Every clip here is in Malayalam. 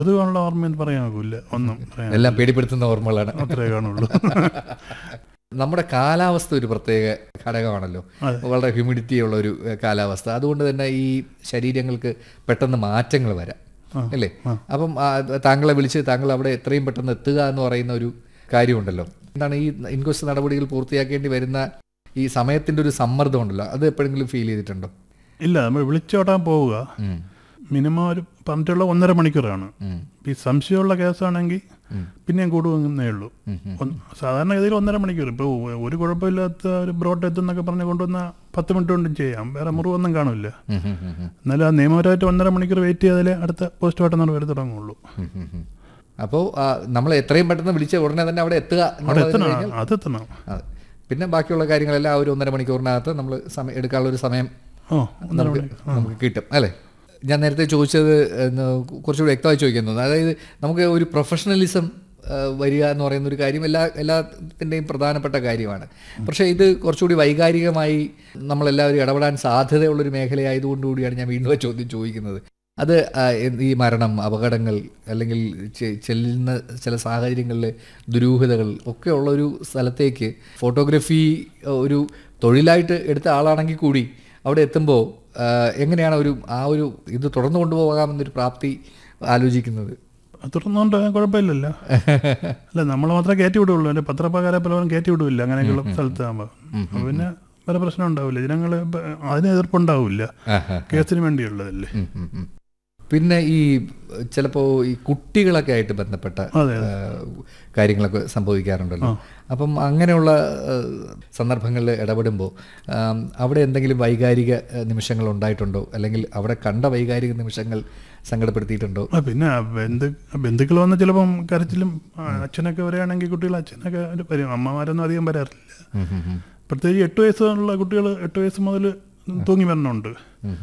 പൊതുവാനുള്ള ഓർമ്മയെന്ന് പറയാനാകില്ല, ഒന്നും എല്ലാം പേടിപ്പെടുത്തുന്ന ഓർമ്മകളാണ്. അത്രേ കാണുള്ളൂ. നമ്മുടെ കാലാവസ്ഥ ഒരു പ്രത്യേക ഘടകമാണല്ലോ, വളരെ ഹ്യൂമിഡിറ്റി ഉള്ള ഒരു കാലാവസ്ഥ. അതുകൊണ്ട് തന്നെ ഈ ശരീരങ്ങൾക്ക് പെട്ടെന്ന് മാറ്റങ്ങൾ വരാം അല്ലേ? അപ്പം താങ്കളെ വിളിച്ച് താങ്കൾ അവിടെ എത്രയും പെട്ടെന്ന് എത്തുക എന്ന് പറയുന്ന ഒരു കാര്യമുണ്ടല്ലോ. എന്താണ് ഈ ഇൻക്വസ്റ്റ് നടപടികൾ പൂർത്തിയാക്കേണ്ടി വരുന്ന ഈ സമയത്തിൻ്റെ ഒരു സമ്മർദ്ദം ഉണ്ടല്ലോ, അത് എപ്പോഴെങ്കിലും ഫീൽ ചെയ്തിട്ടുണ്ടോ? ഇല്ല, നമ്മൾ വിളിച്ചോട്ടാൻ പോവുക മിനിമം ഒരു പറഞ്ഞിട്ടുള്ള 1.5 മണിക്കൂറാണ്. ഈ സംശയമുള്ള കേസാണെങ്കിൽ പിന്നെയും കൂടുവന്നേ ഉള്ളൂ. സാധാരണഗതിയിൽ 1.5 മണിക്കൂർ. ഇപ്പോൾ ഒരു കുഴപ്പമില്ലാത്ത ഒരു ബ്രോട്ട് എത്തുന്നൊക്കെ പറഞ്ഞ് കൊണ്ടുവന്ന 10 മിനിറ്റ് കൊണ്ടും ചെയ്യാം, വേറെ മുറിവൊന്നും കാണില്ല. എന്നാലും ആ നിയമപരമായിട്ട് 1.5 മണിക്കൂർ വെയിറ്റ് ചെയ്താലേ അടുത്ത പോസ്റ്റ്മോർട്ടം വരെ തുടങ്ങുള്ളൂ. അപ്പോൾ നമ്മൾ എത്രയും പെട്ടെന്ന് വിളിച്ച ഉടനെ തന്നെ അവിടെ എത്തുക, അതെത്തണം. പിന്നെ ബാക്കിയുള്ള കാര്യങ്ങളെല്ലാം ഒരു 1.5 മണിക്കൂറിനകത്ത് നമ്മൾ എടുക്കാനുള്ള ഒരു സമയം നമുക്ക് കിട്ടും അല്ലേ? ഞാൻ നേരത്തെ ചോദിച്ചത് കുറച്ചുകൂടി വ്യക്തമായി ചോദിക്കാൻ തോന്നുന്നു. അതായത് നമുക്ക് ഒരു പ്രൊഫഷണലിസം വരിക എന്ന് പറയുന്ന ഒരു കാര്യം എല്ലാത്തിൻ്റെയും പ്രധാനപ്പെട്ട കാര്യമാണ്. പക്ഷേ ഇത് കുറച്ചുകൂടി വൈകാരികമായി നമ്മളെല്ലാവരും ഇടപെടാൻ സാധ്യതയുള്ളൊരു മേഖലയായതുകൊണ്ടുകൂടിയാണ് ഞാൻ വീണ്ടും ചോദ്യം ചോദിക്കുന്നത്. അത് ഈ മരണം, അപകടങ്ങൾ, അല്ലെങ്കിൽ ചെല്ലുന്ന ചില സാഹചര്യങ്ങളിൽ ദുരൂഹതകൾ ഒക്കെ ഉള്ളൊരു സ്ഥലത്തേക്ക് ഫോട്ടോഗ്രാഫി ഒരു തൊഴിലായിട്ട് എടുത്ത ആളാണെങ്കിൽ കൂടി അവിടെ എത്തുമ്പോൾ എങ്ങനെയാണ് ആ ഒരു ഇത് തുടർന്നു കൊണ്ടുപോകാമെന്നൊരു പ്രാപ്തി ആലോചിക്കുന്നത്? തുടർന്നുകൊണ്ട് കുഴപ്പമില്ലല്ലോ. അല്ല, നമ്മൾ മാത്രമേ കയറ്റി വിടുള്ളൂ, എൻ്റെ പത്രപ്രകാരെ പലരും കയറ്റി വിടില്ല അങ്ങനെയൊക്കെയുള്ള സ്ഥലത്താകുമ്പോൾ. പിന്നെ പല പ്രശ്നം ഉണ്ടാവില്ല, ജനങ്ങൾ അതിന് എതിർപ്പുണ്ടാവില്ല, കേസിന് വേണ്ടിയുള്ളതല്ലേ. പിന്നെ ഈ ചിലപ്പോൾ ഈ കുട്ടികളൊക്കെ ആയിട്ട് ബന്ധപ്പെട്ട കാര്യങ്ങളൊക്കെ സംഭവിക്കാറുണ്ടല്ലോ. അപ്പം അങ്ങനെയുള്ള സന്ദർഭങ്ങളിൽ ഇടപെടുമ്പോൾ അവിടെ എന്തെങ്കിലും വൈകാരിക നിമിഷങ്ങൾ ഉണ്ടായിട്ടുണ്ടോ, അല്ലെങ്കിൽ അവിടെ കണ്ട വൈകാരിക നിമിഷങ്ങൾ സങ്കടപ്പെടുത്തിയിട്ടുണ്ടോ? പിന്നെ ബന്ധുക്കൾ വന്ന് ചിലപ്പം കരച്ചിലും അച്ഛനൊക്കെ വരികയാണെങ്കിൽ കുട്ടികൾ അച്ഛനൊക്കെ വരും, അമ്മമാരൊന്നും അധികം വരാറില്ല. പ്രത്യേകിച്ച് 8 വയസ്സുള്ള കുട്ടികൾ 8 വയസ്സ് മുതൽ തൂങ്ങി വരണുണ്ട്.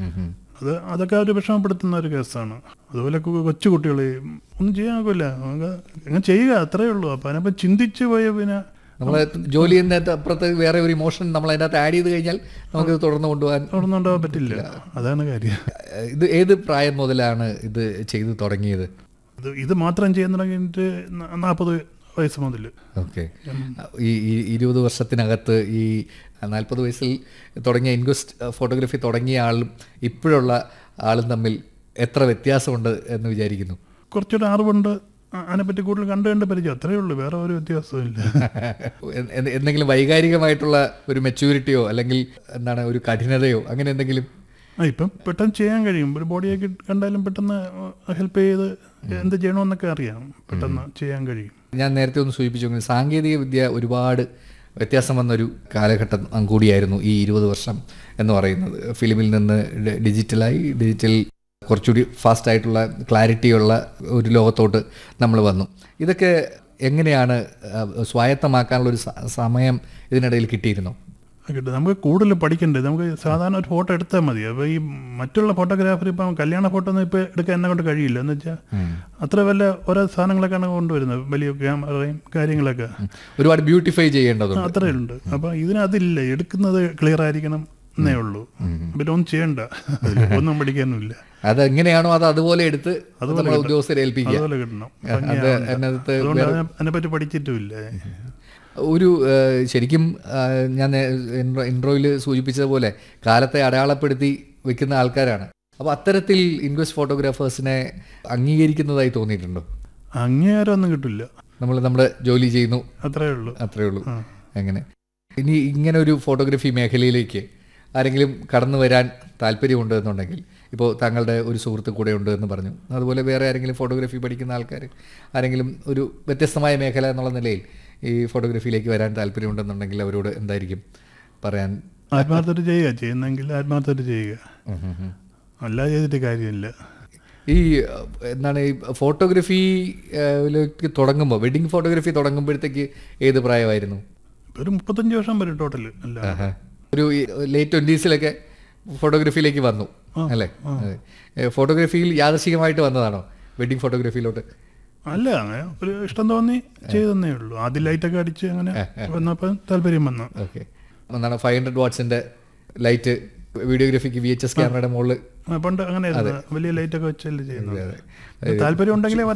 അതൊക്കെ ഒരു വിഷമപ്പെടുത്തുന്ന ഒരു കേസാണ്. അതുപോലെ കൊച്ചു കുട്ടികൾ ഒന്നും ചെയ്യാനാകില്ല, അങ്ങനെ ചെയ്യുക, അത്രയേ ഉള്ളൂ. അപ്പം അതിനപ്പം ചിന്തിച്ച് പോയ പിന്നെ നമ്മൾ ജോലി ചെയ്യുന്നതിൻ്റെ അപ്പുറത്ത് വേറെ ഒരു ഇമോഷൻ നമ്മൾ അതിനകത്ത് ആഡ് ചെയ്ത് കഴിഞ്ഞാൽ നമുക്ക് തുടർന്ന് കൊണ്ടുപോകാൻ പറ്റില്ല. അതാണ് കാര്യം. ഇത് ഏത് പ്രായം മുതലാണ് ഇത് ചെയ്ത് തുടങ്ങിയത്? ഇത് മാത്രം ചെയ്യാൻ തുടങ്ങിയിട്ട് 40 വയസ്സ് മുതൽ. ഓക്കെ. ഈ 20 വർഷത്തിനകത്ത് ഈ 40 വയസ്സിൽ തുടങ്ങിയ ഇൻക്വസ്റ്റ് ഫോട്ടോഗ്രാഫി തുടങ്ങിയ ആളും ഇപ്പോഴുള്ള ആളും തമ്മിൽ എത്ര വ്യത്യാസമുണ്ട് എന്ന് വിചാരിക്കുന്നു? കുറച്ചൊരു അറിവുണ്ട്, അതിനെപ്പറ്റി കൂടുതൽ കണ്ട് പരിചയം, അത്രയേ ഉള്ളൂ, വേറെ ഒരു വ്യത്യാസവും ഇല്ല. എന്തെങ്കിലും വൈകാരികമായിട്ടുള്ള ഒരു മെച്യൂരിറ്റിയോ അല്ലെങ്കിൽ എന്താണ് ഒരു കഠിനതയോ അങ്ങനെ എന്തെങ്കിലും? ഇപ്പം പെട്ടെന്ന് ചെയ്യാൻ കഴിയും, ഒരു ബോഡിയൊക്കെ കണ്ടാലും പെട്ടെന്ന് ഹെൽപ്പ് ചെയ്ത് എന്ത് ചെയ്യണമെന്നൊക്കെ അറിയാം, പെട്ടെന്ന് ചെയ്യാൻ കഴിയും. ഞാൻ നേരത്തെ ഒന്ന് സൂചിപ്പിച്ചു, സാങ്കേതിക വിദ്യ ഒരുപാട് വ്യത്യാസം വന്നൊരു കാലഘട്ടം കൂടിയായിരുന്നു ഈ 20 വർഷം എന്ന് പറയുന്നത്. ഫിലിമിൽ നിന്ന് ഡിജിറ്റൽ കുറച്ചുകൂടി ഫാസ്റ്റായിട്ടുള്ള ക്ലാരിറ്റിയുള്ള ഒരു ലോകത്തോട്ട് നമ്മൾ വന്നു. ഇതൊക്കെ എങ്ങനെയാണ് സ്വായത്തമാക്കാനുള്ളൊരു സമയം ഇതിനിടയിൽ കിട്ടിയിരുന്നോ? കിട്ടും. നമുക്ക് കൂടുതൽ പഠിക്കണ്ടേ. നമുക്ക് സാധാരണ ഒരു ഫോട്ടോ എടുത്താൽ മതി. അപ്പോൾ ഈ മറ്റുള്ള ഫോട്ടോഗ്രാഫർ ഇപ്പം കല്യാണ ഫോട്ടോ ഒന്നും ഇപ്പോൾ എടുക്കാൻ എന്നെ കൊണ്ട് കഴിയില്ല. എന്ന് വെച്ചാൽ അത്ര വല്ല ഓരോ സാധനങ്ങളൊക്കെയാണ് കൊണ്ടുവരുന്നത്, വലിയ ക്യാമറയും കാര്യങ്ങളൊക്കെ ഒരുപാട് ബ്യൂട്ടിഫൈ ചെയ്യേണ്ടത് അത്രയേ ഉണ്ട്. അപ്പം ഇതിനതില്ല, എടുക്കുന്നത് ക്ലിയർ ആയിരിക്കണം എന്നേ ഉള്ളൂ. പിന്നെ ഒന്നും ചെയ്യണ്ട, ഒന്നും പഠിക്കാനുമില്ല. അതെങ്ങനെയാണോ അത് അതുപോലെ എടുത്ത് ഉദ്യോഗസ്ഥരെ ഏൽപ്പിക്കുക, അതുപോലെ കിട്ടണം. അതിനെപ്പറ്റി പഠിച്ചിട്ടുമില്ല. ഒരു ശരിക്കും ഞാൻ ഇൻട്രോയിൽ സൂചിപ്പിച്ചതുപോലെ കാലത്തെ അടയാളപ്പെടുത്തി വെക്കുന്ന ആൾക്കാരാണ്. അപ്പോൾ അത്തരത്തിൽ ഇൻക്വസ്റ്റ് ഫോട്ടോഗ്രാഫേഴ്സിനെ അംഗീകരിക്കുന്നതായി തോന്നിയിട്ടുണ്ടോ? അംഗീകാരമൊന്നും കിട്ടില്ല, നമ്മൾ നമ്മുടെ ജോലി ചെയ്യുന്നു, അത്രയേ ഉള്ളൂ. അങ്ങനെ ഇനി ഇങ്ങനെ ഒരു ഫോട്ടോഗ്രാഫി മേഖലയിലേക്ക് ആരെങ്കിലും കടന്നു വരാൻ താല്പര്യമുണ്ട് എന്നുണ്ടെങ്കിൽ, ഇപ്പോൾ താങ്കളുടെ ഒരു സുഹൃത്ത് കൂടെ ഉണ്ട് എന്ന് പറഞ്ഞു, അതുപോലെ വേറെ ആരെങ്കിലും ഫോട്ടോഗ്രാഫി പഠിക്കുന്ന ആൾക്കാർ ആരെങ്കിലും ഒരു വ്യത്യസ്തമായ മേഖല എന്നുള്ള നിലയിൽ ഈ ഫോട്ടോഗ്രാഫിയിലേക്ക് വരാൻ താല്പര്യമുണ്ടെന്നുണ്ടെങ്കിൽ അവരോട് എന്തായിരിക്കും പറയാൻ? ആത്മാർത്ഥത ചെയ്യുക, ചെയ്യുന്നെങ്കിൽ ആത്മാർത്ഥത ചെയ്യുക, അല്ലാതെ ചെയ്തിട്ട് കാര്യമില്ല. ഈ എന്താണ് ഈ ഫോട്ടോഗ്രാഫിയിലേക്ക് തുടങ്ങുമ്പോൾ, വെഡിങ് ഫോട്ടോഗ്രാഫി തുടങ്ങുമ്പോഴത്തേക്ക് ഏത് പ്രായമായിരുന്നു? ഒരു 35 വർഷം വരും ടോട്ടൽ. ഒരു ലേറ്റ് 20s ഫോട്ടോഗ്രാഫിയിലേക്ക് വന്നു അല്ലേ? ഫോട്ടോഗ്രാഫിയിൽ യാദൃശികമായിട്ട് വന്നതാണോ വെഡിങ് ഫോട്ടോഗ്രാഫിയിലോട്ട്? അല്ല, അങ്ങനെ ഒരു ഇഷ്ടം തോന്നി ചെയ്തേ ഉള്ളൂ. ആദ്യം ലൈറ്റൊക്കെ അടിച്ച് അങ്ങനെ വന്നപ്പോൾ താല്പര്യം വന്നു. ഓക്കെ. എന്താണ് 500 വാട്ട്സിൻ്റെ ലൈറ്റ് വീഡിയോഗ്രാഫിക്ക് VHS ക്യാമറയുടെ മുകളിൽ പണ്ട് അങ്ങനെ വലിയ ലൈറ്റൊക്കെ വെച്ചല്ലേ ചെയ്യുന്നത്. താല്പര്യം ഉണ്ടെങ്കിലേ